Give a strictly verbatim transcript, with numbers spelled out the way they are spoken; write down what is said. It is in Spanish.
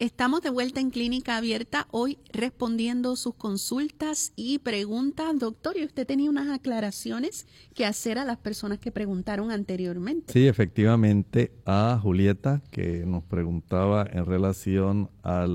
Estamos de vuelta en Clínica Abierta, hoy respondiendo sus consultas y preguntas. Doctor, y usted tenía unas aclaraciones que hacer a las personas que preguntaron anteriormente. Sí, efectivamente, a Julieta, que nos preguntaba en relación al